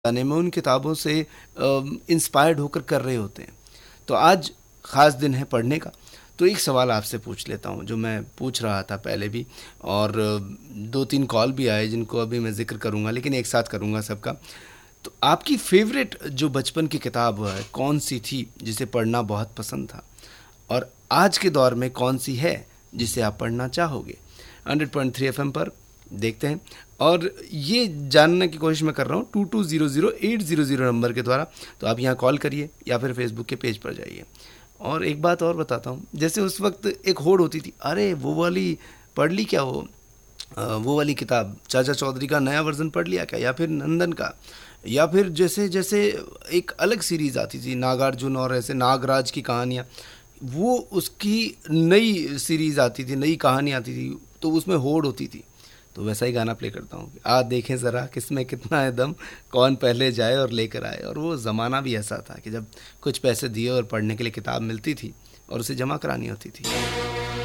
जाने में उन किताबों से इंस्पायर्ड होकर कर रहे होते हैं। तो आज ख़ास दिन है पढ़ने का। तो एक सवाल आपसे पूछ लेता हूँ जो मैं पूछ रहा था पहले भी, और दो तीन कॉल भी आए जिनको अभी मैं ज़िक्र करूँगा, लेकिन एक साथ करूँगा सबका। तो आपकी फेवरेट जो बचपन की किताब है कौन सी थी जिसे पढ़ना बहुत पसंद था, और आज के दौर में कौन सी है जिसे आप पढ़ना चाहोगे? 100.3 FM पर देखते हैं। और ये जानने की कोशिश मैं कर रहा हूँ 22000800 नंबर के द्वारा। तो आप यहाँ कॉल करिए या फिर फेसबुक के पेज पर जाइए। और एक बात और बताता हूँ, जैसे उस वक्त एक होड़ होती थी, अरे वो वाली पढ़ ली क्या, वो वाली किताब चाचा चौधरी का नया वर्जन पढ़ लिया क्या, या फिर नंदन का, या फिर जैसे जैसे एक अलग सीरीज़ आती थी नागार्जुन और ऐसे नागराज की कहानियाँ, वो उसकी नई सीरीज़ आती थी, नई कहानी आती थी, तो उसमें होड़ होती थी। तो वैसा ही गाना प्ले करता हूँ, आज देखें ज़रा किसमें कितना है दम, कौन पहले जाए और लेकर आए। और वो ज़माना भी ऐसा था कि जब कुछ पैसे दिए और पढ़ने के लिए किताब मिलती थी और उसे जमा करानी होती थी।